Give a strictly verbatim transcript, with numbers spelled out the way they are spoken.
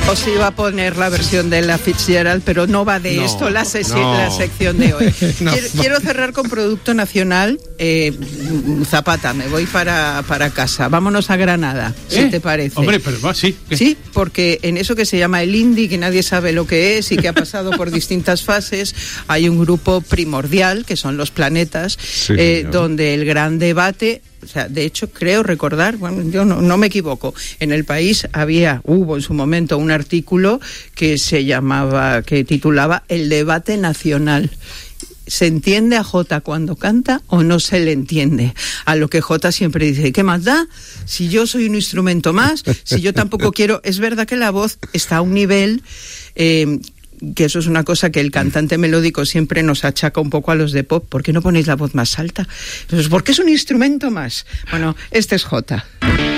Os iba a poner la versión de la Fitzgerald, pero no va de no, esto la, sesi- no. la sección de hoy. no. quiero, quiero cerrar con producto nacional. Eh, Zapata, me voy para, para casa. Vámonos a Granada, ¿Eh? si te parece. Hombre, pero va, sí. ¿Qué? Sí, porque en eso que se llama el indie, que nadie sabe lo que es y que ha pasado por distintas fases, hay un grupo primordial, que son los Planetas, sí, eh, donde el gran debate... O sea, de hecho, creo recordar, bueno, yo no, no me equivoco, en El País había, hubo en su momento un artículo que se llamaba, que titulaba El debate nacional. ¿Se entiende a Jota cuando canta o no se le entiende? A lo que Jota siempre dice, ¿qué más da? Si yo soy un instrumento más, si yo tampoco quiero... Es verdad que la voz está a un nivel... Eh, que eso es una cosa que el cantante melódico siempre nos achaca un poco a los de pop. ¿Por qué no ponéis la voz más alta? Entonces, ¿por qué es un instrumento más? Bueno, este es Jota.